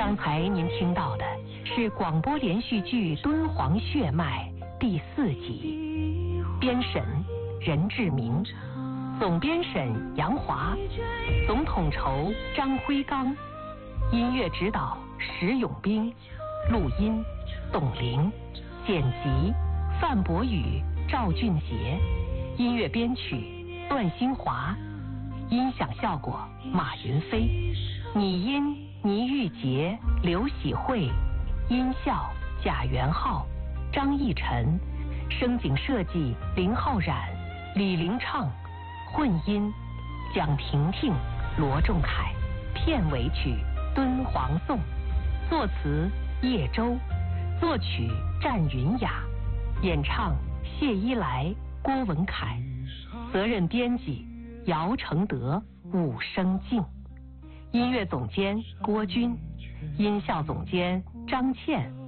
刚才您听到的是广播连续剧《敦煌血脉》第4集，编审任志明，总编审杨华，总统筹张辉刚，音乐指导石永兵，录音董玲，剪辑范博宇、赵俊杰，音乐编曲段新华，音响效果马云飞，拟音倪玉洁、刘喜慧，音效贾元浩、张逸晨，声景设计林浩然、李玲畅，混音蒋婷婷、罗仲凯，片尾曲《敦煌颂》，作词叶舟，作曲战云雅，演唱谢依来、郭文凯，责任编辑姚承德、武生静，音乐总监郭军，音效总监张倩。